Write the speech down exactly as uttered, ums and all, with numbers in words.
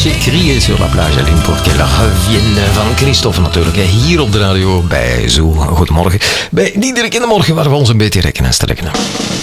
J'ai crié sur la plage Aline pour qu'elle revienne van Christophe natuurlijk. Hier op de radio bij Zo. Goedemorgen. Bij Diederik in de morgen waar we ons een beetje rekken en strekken.